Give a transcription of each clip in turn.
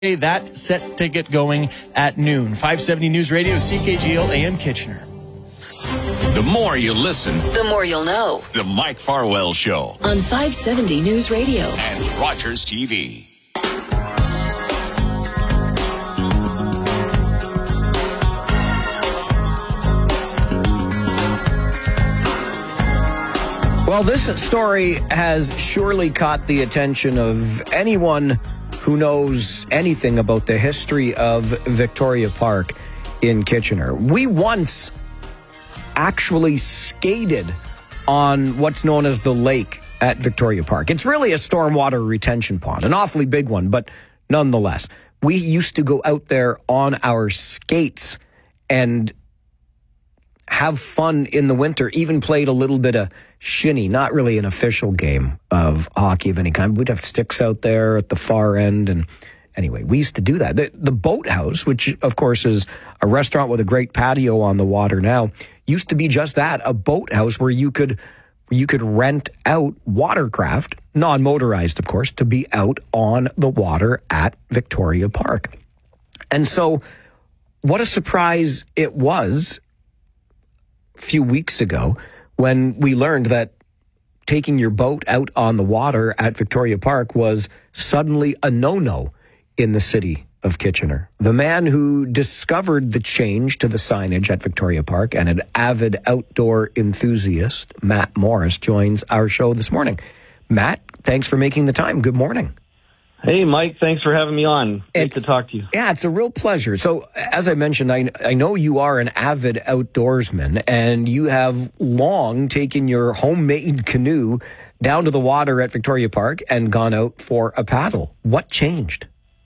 That set to get going at noon. 570 News Radio, CKGL AM Kitchener. The more you listen, the more you'll know. The Mike Farwell Show on 570 News Radio and Rogers TV. Well, this story has surely caught the attention of anyone who knows anything about the history of Victoria Park in Kitchener. We once actually skated on what's known as the lake at Victoria Park. It's really a stormwater retention pond, an awfully big one, but nonetheless, we used to go out there on our skates and have fun in the winter, even played a little bit of shinny, not really an official game of hockey of any kind. We'd have sticks out there at the far end. And anyway, we used to do that. The Boathouse, which of course is a restaurant with a great patio on the water now, used to be just that, a boathouse where you could rent out watercraft, non-motorized of course, to be out on the water at Victoria Park. And so what a surprise it was few weeks ago when we learned that taking your boat out on the water at Victoria Park was suddenly a no-no in the city of Kitchener. The man who discovered the change to the signage at Victoria Park and an avid outdoor enthusiast, Matt Morris, joins our show this morning. Matt, thanks for making the time. Good morning. Hey, Mike, thanks for having me on. Great to talk to you. Yeah, it's a real pleasure. So, as I mentioned, I know you are an avid outdoorsman, and you have long taken your homemade canoe down to the water at Victoria Park and gone out for a paddle. What changed?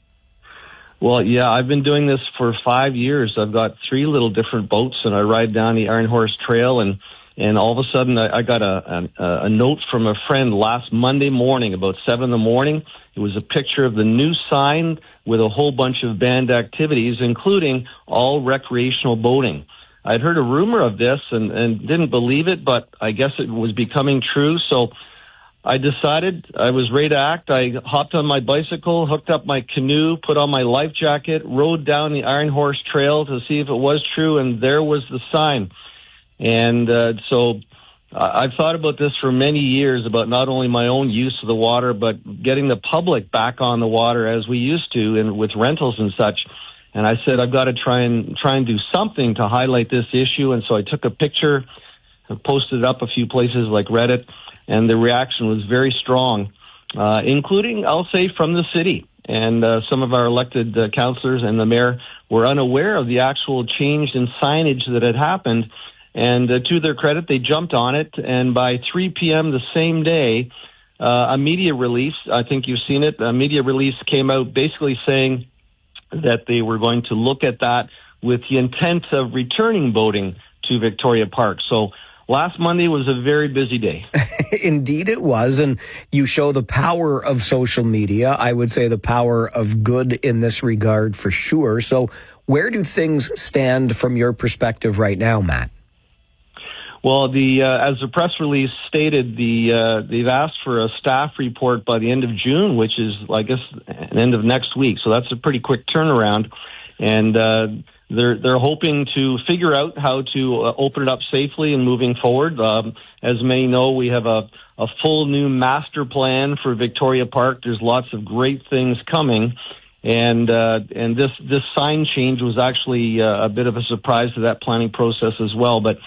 Well, yeah, I've been doing this for 5 years. I've got 3 little different boats, and I ride down the Iron Horse Trail, and all of a sudden I got a note from a friend last Monday morning, about 7 in the morning. It was a picture of the new sign with a whole bunch of banned activities, including all recreational boating. I'd heard a rumor of this and didn't believe it, but I guess it was becoming true. So I decided I was ready to act. I hopped on my bicycle, hooked up my canoe, put on my life jacket, rode down the Iron Horse Trail to see if it was true, and there was the sign. And so I've thought about this for many years, about not only my own use of the water, but getting the public back on the water as we used to, and with rentals and such. And I said, I've got to try and do something to highlight this issue. And so I took a picture, posted it up a few places like Reddit, and the reaction was very strong, including, I'll say, from the city. And some of our elected councillors and the mayor were unaware of the actual change in signage that had happened. And to their credit, they jumped on it. And by 3 p.m. the same day, a media release, I think you've seen it, a media release came out basically saying that they were going to look at that with the intent of returning boating to Victoria Park. So last Monday was a very busy day. Indeed it was. And you show the power of social media. I would say the power of good in this regard for sure. So where do things stand from your perspective right now, Matt? Well, as the press release stated, they've asked for a staff report by the end of June, which is, I guess, the end of next week. So that's a pretty quick turnaround. And they're hoping to figure out how to open it up safely and moving forward. As many know, we have a full new master plan for Victoria Park. There's lots of great things coming. And this sign change was actually a bit of a surprise to that planning process as well. But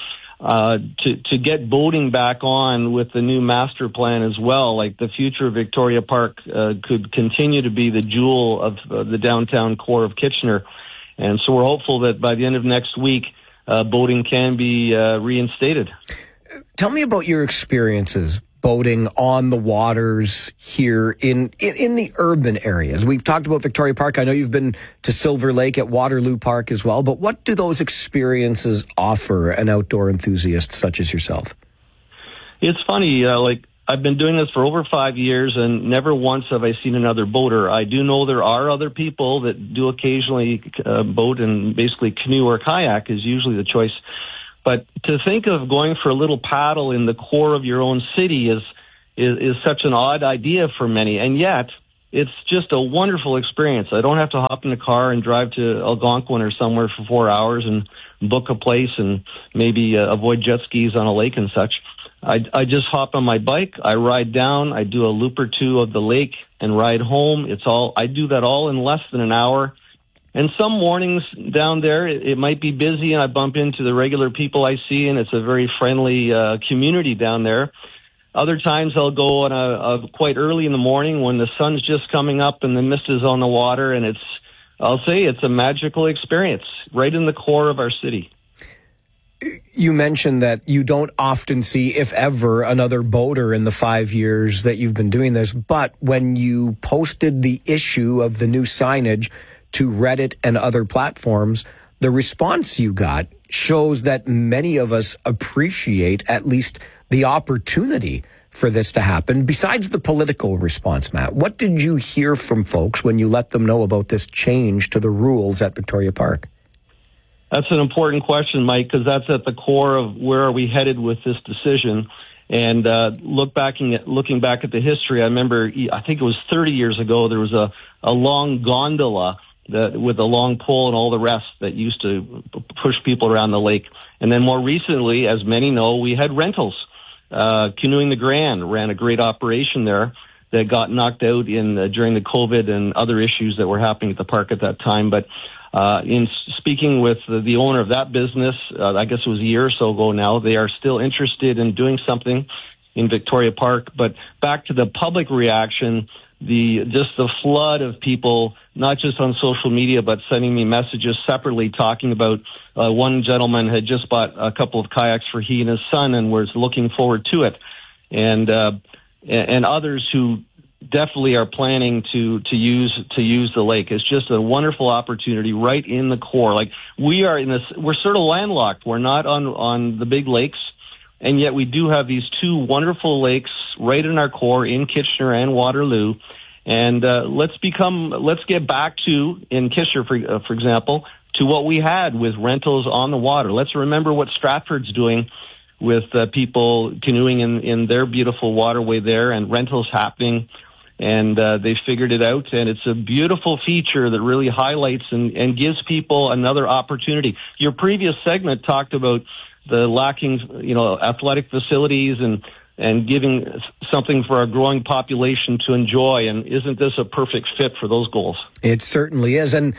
to get boating back on with the new master plan as well, like the future of Victoria Park could continue to be the jewel of the downtown core of Kitchener. And so we're hopeful that by the end of next week, boating can be reinstated. Tell me about your experiences boating on the waters here in the urban areas. We've talked about Victoria Park. I know you've been to Silver Lake at Waterloo Park as well, but what do those experiences offer an outdoor enthusiast such as yourself? It's funny, I've been doing this for over 5 years, and never once have I seen another boater. I do know there are other people that do occasionally boat, and basically canoe or kayak is usually the choice. But to think of going for a little paddle in the core of your own city is such an odd idea for many. And yet, it's just a wonderful experience. I don't have to hop in a car and drive to Algonquin or somewhere for 4 hours and book a place and maybe avoid jet skis on a lake and such. I just hop on my bike, I ride down, I do a loop or two of the lake and ride home. I do that all in less than an hour. And some mornings down there, it might be busy and I bump into the regular people I see, and it's a very friendly community down there. Other times I'll go on quite early in the morning when the sun's just coming up and the mist is on the water, and I'll say it's a magical experience right in the core of our city. You mentioned that you don't often see, if ever, another boater in the 5 years that you've been doing this, but when you posted the issue of the new signage to Reddit and other platforms, the response you got shows that many of us appreciate at least the opportunity for this to happen. Besides the political response, Matt, what did you hear from folks when you let them know about this change to the rules at Victoria Park? That's an important question, Mike, because that's at the core of where are we headed with this decision. And looking back at the history, I remember, I think it was 30 years ago, there was a long gondola with a long pole and all the rest that used to push people around the lake. And then more recently, as many know, we had rentals. Canoeing the Grand ran a great operation there that got knocked out during the COVID and other issues that were happening at the park at that time. But in speaking with the owner of that business, I guess it was a year or so ago now, they are still interested in doing something in Victoria Park. But back to the public reaction, the flood of people, not just on social media, but sending me messages separately talking about one gentleman had just bought a couple of kayaks for he and his son and was looking forward to it. And others who definitely are planning to use the lake. It's just a wonderful opportunity right in the core. Like we're sort of landlocked. We're not on the big lakes. And yet we do have these two wonderful lakes right in our core in Kitchener and Waterloo. And let's get back to, in Kitchener, for example, to what we had with rentals on the water. Let's remember what Stratford's doing with people canoeing in their beautiful waterway there, and rentals happening. And they figured it out, and it's a beautiful feature that really highlights and gives people another opportunity. Your previous segment talked about the lacking, athletic facilities and giving something for our growing population to enjoy. And isn't this a perfect fit for those goals? It certainly is. And,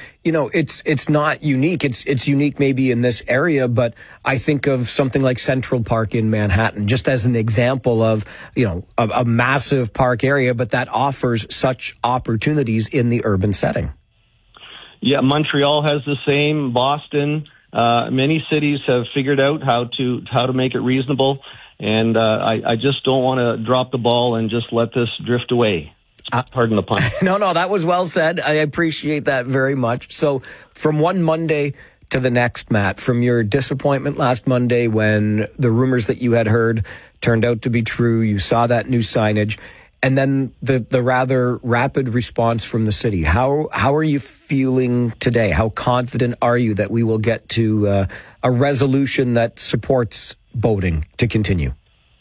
it's not unique. It's unique maybe in this area, but I think of something like Central Park in Manhattan, just as an example of, a massive park area, but that offers such opportunities in the urban setting. Yeah, Montreal has the same, Boston. Many cities have figured out how to make it reasonable, and I just don't want to drop the ball and just let this drift away. Pardon the pun. No, that was well said. I appreciate that very much. So from one Monday to the next, Matt, from your disappointment last Monday when the rumors that you had heard turned out to be true, you saw that new signage, and then the rather rapid response from the city. How are you feeling today? How confident are you that we will get to a resolution that supports boating to continue?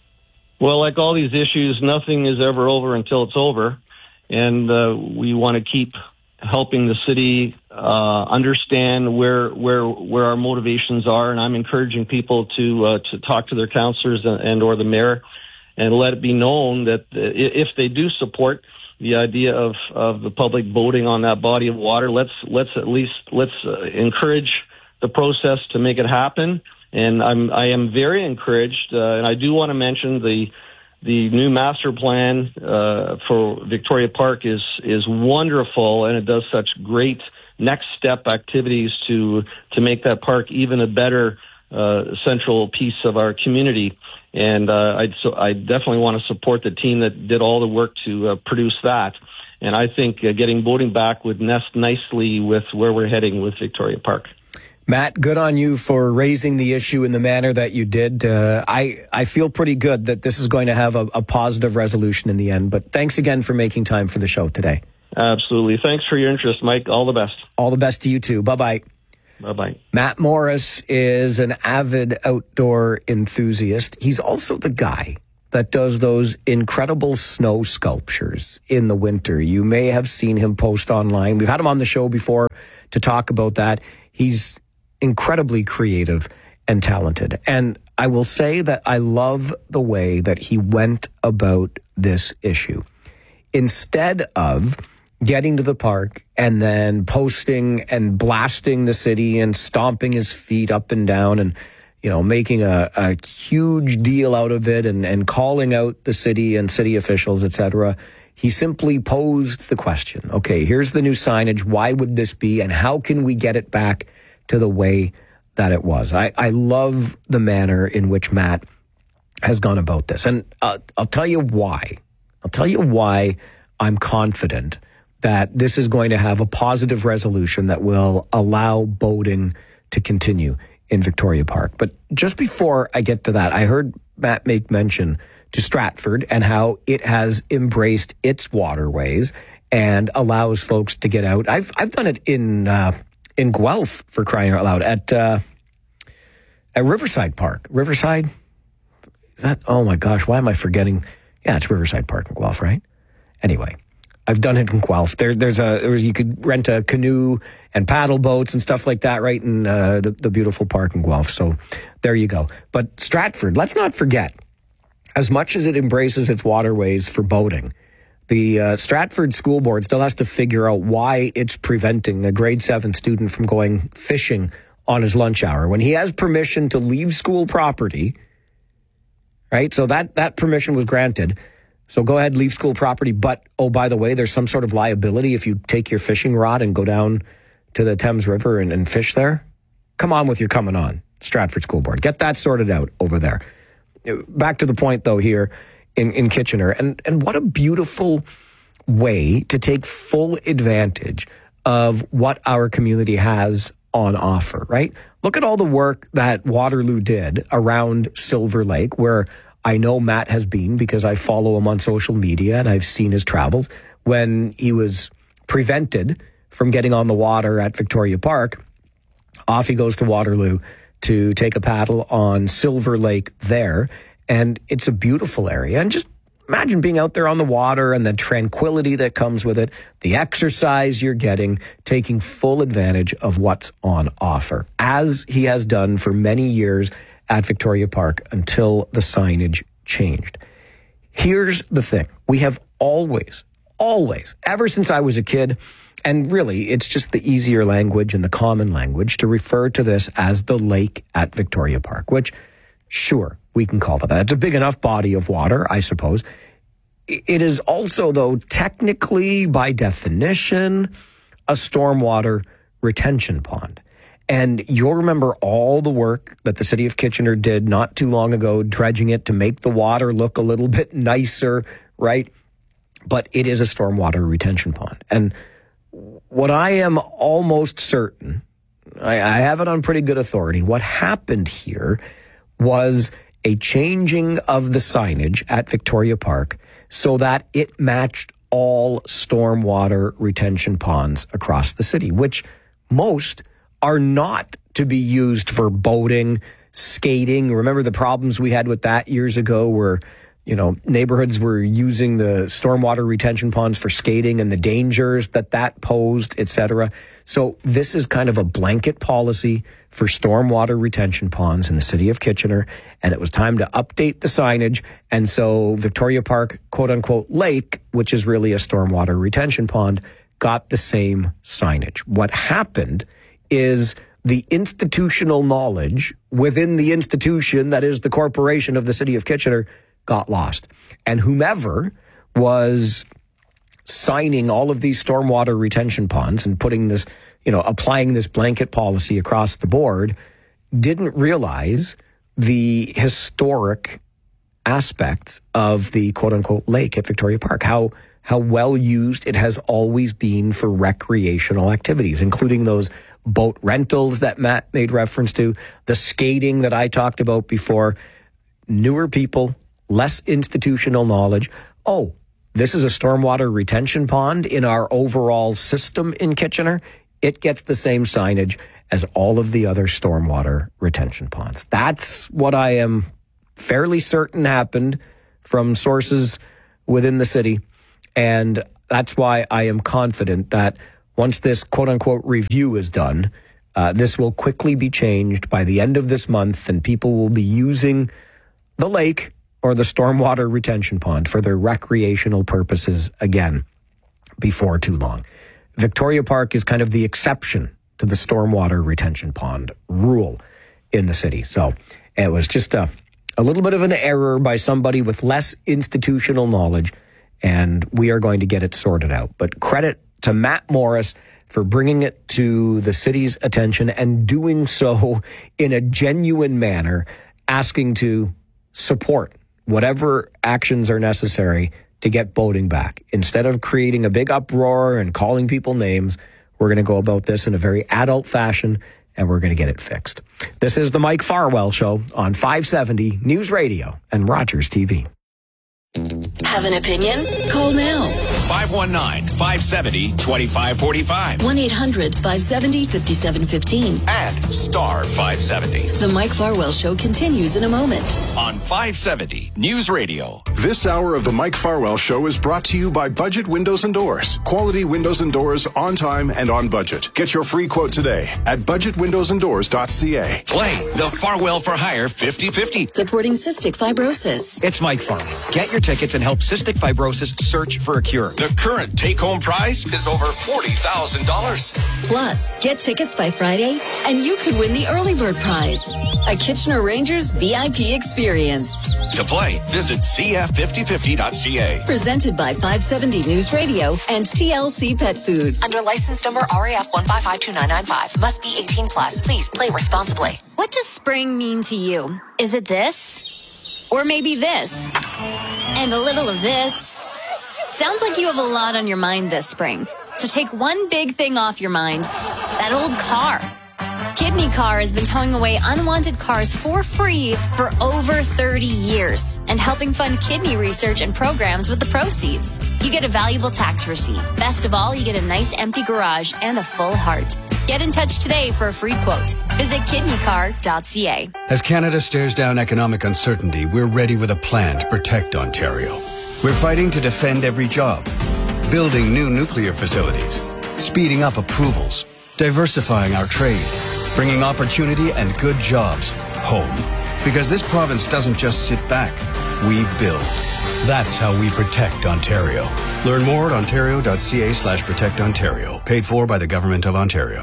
Well, like all these issues, nothing is ever over until it's over. And we want to keep helping the city understand where our motivations are. And I'm encouraging people to talk to their councillors and or the mayor, and let it be known that if they do support the idea of the public boating on that body of water, let's encourage the process to make it happen. And I am very encouraged, and I do want to mention the new master plan for Victoria Park is wonderful, and it does such great next step activities to make that park even a better central piece of our community. And I definitely want to support the team that did all the work to produce that. And I think getting boating back would nest nicely with where we're heading with Victoria Park. Matt, good on you for raising the issue in the manner that you did. I feel pretty good that this is going to have a positive resolution in the end. But thanks again for making time for the show today. Absolutely. Thanks for your interest, Mike. All the best. All the best to you too. Bye-bye. Bye-bye. Matt Morris is an avid outdoor enthusiast. He's also the guy that does those incredible snow sculptures in the winter. You may have seen him post online. We've had him on the show before to talk about that. He's incredibly creative and talented. And I will say that I love the way that he went about this issue. Instead of getting to the park and then posting and blasting the city and stomping his feet up and down and, you know, making a huge deal out of it and calling out the city and city officials, etc., he simply posed the question, okay, here's the new signage. Why would this be? And how can we get it back to the way that it was? I love the manner in which Matt has gone about this. And I'll tell you why. I'll tell you why I'm confident that this is going to have a positive resolution that will allow boating to continue in Victoria Park. But just before I get to that, I heard Matt make mention to Stratford and how it has embraced its waterways and allows folks to get out. I've done it in Guelph, for crying out loud, at Riverside Park. Riverside? Is that? Oh my gosh, why am I forgetting? Yeah, it's Riverside Park in Guelph, right? Anyway, I've done it in Guelph. You could rent a canoe and paddle boats and stuff like that right in the beautiful park in Guelph. So there you go. But Stratford, let's not forget, as much as it embraces its waterways for boating, the Stratford School Board still has to figure out why it's preventing a grade 7 student from going fishing on his lunch hour when he has permission to leave school property, right? So that permission was granted. So go ahead, leave school property. But, oh, by the way, there's some sort of liability if you take your fishing rod and go down to the Thames River and fish there. Come on with your coming on, Stratford School Board. Get that sorted out over there. Back to the point, though, here in Kitchener. And what a beautiful way to take full advantage of what our community has on offer, right? Look at all the work that Waterloo did around Silver Lake, where I know Matt has been because I follow him on social media and I've seen his travels. When he was prevented from getting on the water at Victoria Park, off he goes to Waterloo to take a paddle on Silver Lake there. And it's a beautiful area. And just imagine being out there on the water and the tranquility that comes with it, the exercise you're getting, taking full advantage of what's on offer, as he has done for many years at Victoria Park until the signage changed. Here's the thing. We have always, ever since I was a kid, and really it's just the easier language and the common language to refer to this as the lake at Victoria Park, which, sure, we can call that. It's a big enough body of water, I suppose. It is also, though, technically, by definition, a stormwater retention pond. And you'll remember all the work that the city of Kitchener did not too long ago, dredging it to make the water look a little bit nicer, right? But it is a stormwater retention pond. And what I am almost certain, I have it on pretty good authority, what happened here was a changing of the signage at Victoria Park so that it matched all stormwater retention ponds across the city, which most are not to be used for boating, skating. Remember the problems we had with that years ago where, you know, neighborhoods were using the stormwater retention ponds for skating and the dangers that posed, etc. So this is kind of a blanket policy for stormwater retention ponds in the city of Kitchener, and it was time to update the signage. And so Victoria Park, quote unquote, lake, which is really a stormwater retention pond, got the same signage. What happened is the institutional knowledge within the institution that is the corporation of the city of Kitchener got lost. And whomever was signing all of these stormwater retention ponds and putting this, you know, applying this blanket policy across the board didn't realize the historic aspects of the quote unquote lake at Victoria Park, how well used it has always been for recreational activities, including those boat rentals that Matt made reference to, the skating that I talked about before. Newer people, less institutional knowledge. Oh, this is a stormwater retention pond in our overall system in Kitchener. It gets the same signage as all of the other stormwater retention ponds. That's what I am fairly certain happened from sources within the city. And that's why I am confident that once this quote-unquote review is done, this will quickly be changed by the end of this month, and people will be using the lake or the stormwater retention pond for their recreational purposes again before too long. Victoria Park is kind of the exception to the stormwater retention pond rule in the city. So it was just a little bit of an error by somebody with less institutional knowledge, and we are going to get it sorted out. But credit to Matt Morris for bringing it to the city's attention and doing so in a genuine manner, asking to support whatever actions are necessary to get boating back. Instead of creating a big uproar and calling people names, we're going to go about this in a very adult fashion, and we're going to get it fixed. This is the Mike Farwell Show on 570 News Radio and Rogers TV. Have an opinion? Call now. 519-570-2545. 1-800-570-5715. And star 570. The Mike Farwell Show continues in a moment. On 570 News Radio. This hour of the Mike Farwell Show is brought to you by Budget Windows and Doors. Quality windows and doors on time and on budget. Get your free quote today at budgetwindowsanddoors.ca. Play the Farwell for Hire 50-50. Supporting cystic fibrosis. It's Mike Farwell. Get your tickets and help cystic fibrosis search for a cure. The current take-home prize is over $40,000. Plus, get tickets by Friday and you could win the early bird prize. A Kitchener Rangers VIP experience. To play, visit cf5050.ca. Presented by 570 News Radio and TLC Pet Food. Under license number RAF 1552995. Must be 18 plus. Please play responsibly. What does spring mean to you? Is it this? Or maybe this? And a little of this? Sounds like you have a lot on your mind this spring. So take one big thing off your mind. That old car. Kidney Car has been towing away unwanted cars for free for over 30 years and helping fund kidney research and programs with the proceeds. You get a valuable tax receipt. Best of all, you get a nice empty garage and a full heart. Get in touch today for a free quote. Visit kidneycar.ca. As Canada stares down economic uncertainty, we're ready with a plan to protect Ontario. We're fighting to defend every job, building new nuclear facilities, speeding up approvals, diversifying our trade, bringing opportunity and good jobs home. Because this province doesn't just sit back, we build. That's how we protect Ontario. Learn more at ontario.ca/protectontario. Paid for by the Government of Ontario.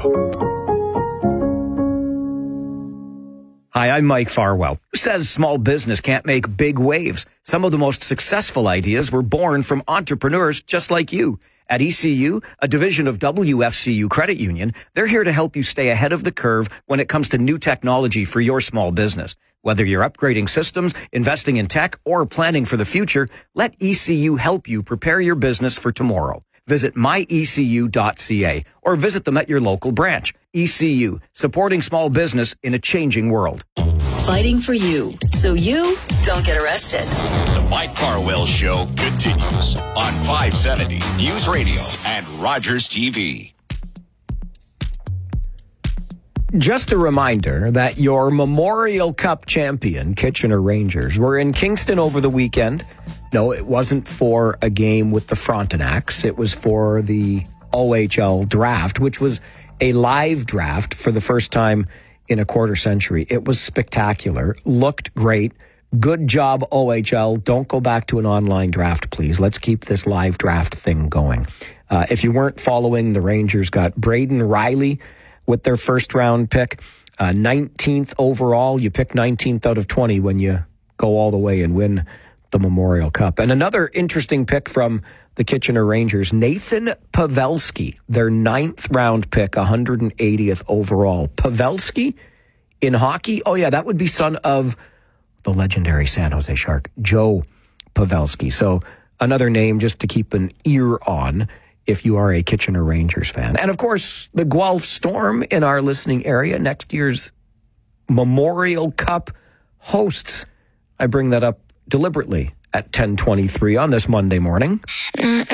Hi, I'm Mike Farwell. Who says small business can't make big waves? Some of the most successful ideas were born from entrepreneurs just like you. At ECU, a division of WFCU Credit Union, they're here to help you stay ahead of the curve when it comes to new technology for your small business. Whether you're upgrading systems, investing in tech, or planning for the future, let ECU help you prepare your business for tomorrow. Visit myecu.ca or visit them at your local branch. ECU, supporting small business in a changing world. Fighting for you, so you don't get arrested. The Mike Farwell Show continues on 570 News Radio and Rogers TV. Just a reminder that your Memorial Cup champion, Kitchener Rangers, were in Kingston over the weekend. No, it wasn't for a game with the Frontenacs. It was for the OHL draft, which was a live draft for the first time in a quarter century. It was spectacular, looked great. Good job, OHL. Don't go back to an online draft, please. Let's keep this live draft thing going. If you weren't following, the Rangers got Braden Riley with their first round pick, 19th overall. You pick 19th out of 20 when you go all the way and win the Memorial Cup. And another interesting pick from the Kitchener Rangers, Nathan Pavelski, their 9th round pick, 180th overall. Pavelski in hockey? Oh yeah, that would be son of the legendary San Jose Shark, Joe Pavelski. So another name just to keep an ear on if you are a Kitchener Rangers fan. And of course, the Guelph Storm in our listening area, next year's Memorial Cup hosts. I bring that up deliberately at 10:23 on this Monday morning.